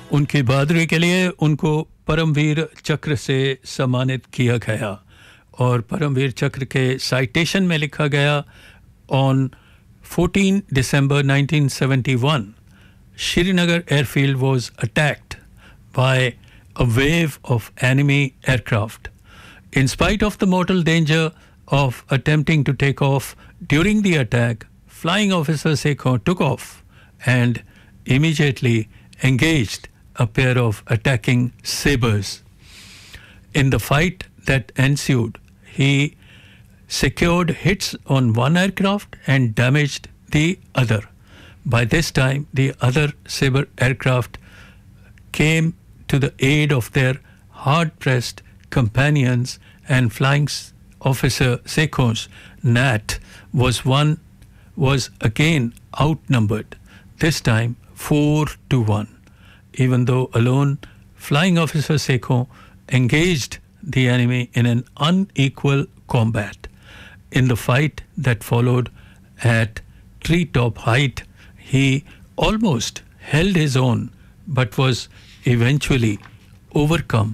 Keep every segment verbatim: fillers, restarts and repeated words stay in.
उनकी बहादुरी के लिए उनको परमवीर चक्र से सम्मानित किया गया और परमवीर चक्र के साइटेशन में लिखा गया on fourteenth December nineteen seventy-one Srinagar airfield was attacked by a wave of enemy aircraft. In spite of the mortal danger of attempting to take off during the attack, Flying Officer Sekho took off and immediately engaged a pair of attacking sabres. In the fight that ensued, he secured hits on one aircraft and damaged the other. By this time, the other sabre aircraft came to the aid of their hard-pressed companions, and Flying Officer Sekho's N A T was one was again outnumbered, this time four to one. Even though alone, Flying Officer Sekho engaged the enemy in an unequal combat. In the fight that followed at treetop height, he almost held his own but was eventually overcome,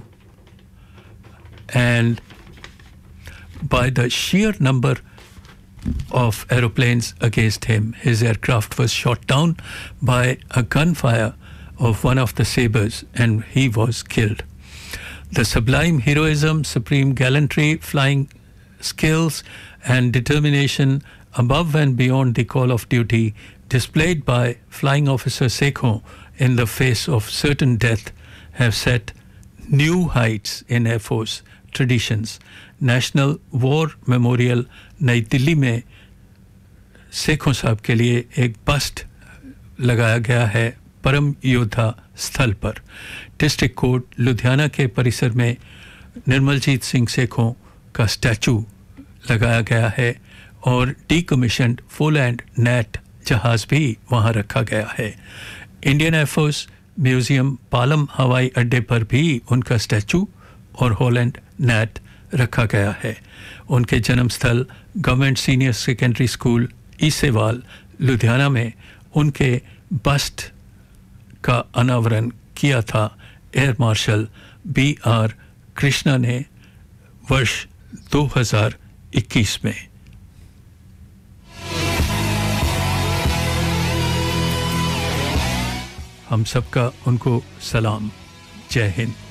and by the sheer number of aeroplanes against him, his aircraft was shot down by a gunfire of one of the sabres and he was killed. The sublime heroism, supreme gallantry, flying skills and determination above and beyond the call of duty displayed by Flying Officer Sekho in the face of certain death have set new heights in Air Force traditions. National War Memorial नई दिल्ली में सेखों साहब के लिए एक bast लगाया गया है परम योद्धा स्थल पर. डिस्ट्रिक्ट कोर्ट लुधियाना के परिसर में निर्मलजीत सिंह सेखों का स्टैचू लगाया गया है और डीकमीशन्ड फुल एंड नेट जहाज़ भी वहाँ रखा गया है. इंडियन एयरफोर्स म्यूज़ियम पालम हवाई अड्डे पर भी उनका स्टैचू और हॉलैंड नेट रखा गया है. उनके जन्मस्थल government senior secondary school ईसेवाल Ludhiana में उनके बस्ट का अनावरण किया था air marshal B are Krishna ने वर्ष दो हज़ार इक्कीस में. हम सबका उनको सलाम. जय हिंद.